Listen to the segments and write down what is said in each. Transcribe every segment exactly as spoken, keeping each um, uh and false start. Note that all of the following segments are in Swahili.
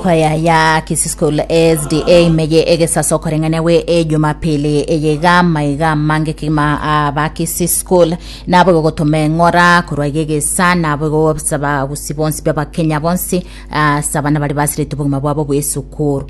Kwaya ya Kisii School S D A meye egesa sokorengane we e Jumapili eyega maiga mange kima aba Kisii School nabo gotume ngora kurwagegesa nabo go saba gusibonsi baba Kenya bonsi sabana bali basire tubuguma bwabo bwesukuru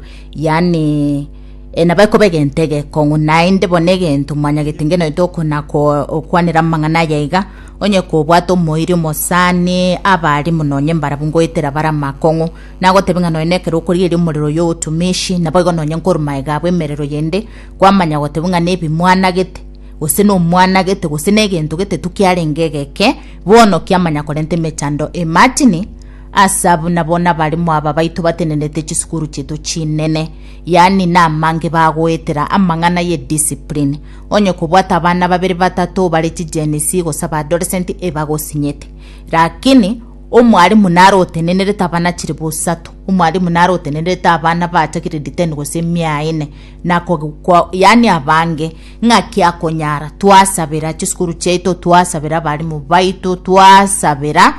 yani ena bako begentege kongu nainde bonege ntumanya gitingeno itoko nako okwanira mangana yaiga onye ko bwato moiri mosani abali munonye mbarabungo itera bara makongo nago tebinga no enekero kuri iri muriro yo utumishi nabo nonye nkuru maiga bwemerero yende kwamanya gotebunga nebi mwana gete usino mwana gete usine gento gete tukiarengegeke bono kyamanya korente mechando e matini asabu nabona bali mu aba baitu batenenete chisukuru chetu chinene yani na mange bagwetera amangana ye discipline onye kubwata abana babiri batatu bali chigenesi go saba adolescent ebago sinyete lakini umwari munaro tenenere tabana chiri busatu umwari munaro tenenere tabana batakire ditendo go semia ine nako yani abange ngaki akonyara twasabira chisukuru chetu twasabira bali mu baitu twasabira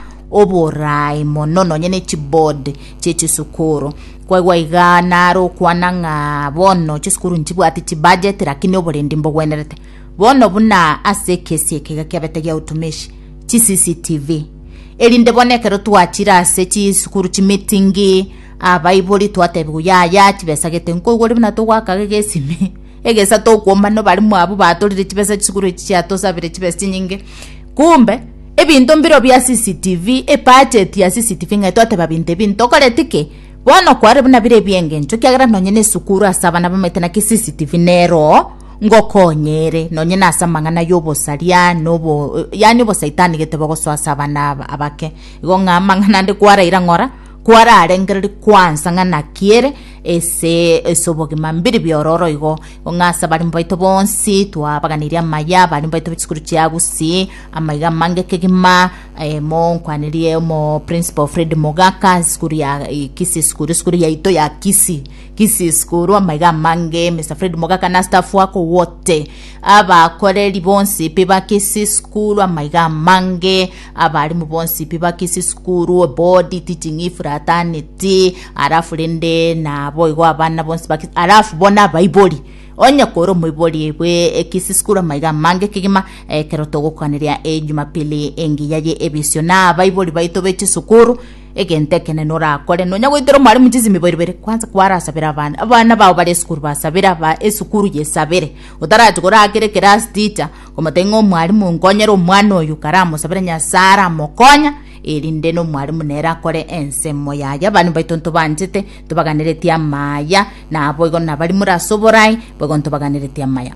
oborai monono nyene chibode chechisukuru kwa iga naro kwananga bono chisukuru nchibu ati chibudget lakini oborendi mbogwenerete bono buna asekesi kega kyabetegya utumishi chi C C T V elinde bonekero twachira ase chisukuru chi meeting abaiboli twatebu ya ya chibesagete nkogori buna to gwakagegesi egesa to kuomba no bali mu abo batolire chibesa chisukuru chiatosabire chibesi nyinge kumbe ebinto mbiro bya C C T V e budget ya C C T V ngaitote babinte binto koletike bono kware buna bire byenge ncho kyagara nonyene sukuru asabana bametena ki C C T V nero ngokonyere nonyene asamangana yobo salia nobo yani bo saitani gete bogo so asabana abake go ngamangana ndi kwara irangora kwara arengere kwansa ngana kiere ese esoboge mambiri byororo igo ngasa bali mbaito bonsi twabaganiria maya bali mbaito bitsikuru cyagusi amayiga mange kegima e mo kwanirie mo principal Fred Mogaka skuru ya Kisii skuru skuru ya ito ya Kisii Kisii skuru amayiga mange Mister Fred Mogaka na staff wako wote aba koreli bonsi piba Kisii skuru amayiga mange abali mu bonsi piba Kisii skuru body teaching fraternity arafu lende na boygo abana bonsi baki arafu bona baiboli onya koro muiboli ebwe Kisii skuru amayiga mange kigima e, kerotogo kwaniria e Jumapili engi yaye ebisiona baiboli baito bechi sukuru egenteke nenora akore nonya gwitero mwari mujizi miboribere kwanza kwarasabira abana abana bawo bari skuru basabira ba esukuru yesabire utaraje kora akire class teacher komatengo mwari mungonyero mwana oyu karamo sabira nyasara mokonya erinde no mwari munera akore ensemo yaya bani baitonto banjete tubaganire tia maya na boigo na bari murasoborai boigo tubaganire tia maya